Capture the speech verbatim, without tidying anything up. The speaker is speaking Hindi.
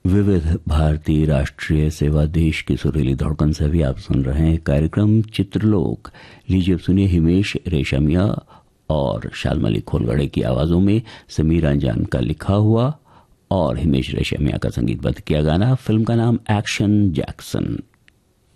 विविध भारतीय राष्ट्रीय सेवा देश की सुरीली धड़कन से भी आप सुन रहे हैं कार्यक्रम चित्रलोक। लीजिए अब सुनिए हिमेश रेशमिया और शालमली खोलगड़े की आवाजों में समीर अंजान का लिखा हुआ और हिमेश रेशमिया का संगीतबद्ध किया गाना। फिल्म का नाम एक्शन जैक्सन।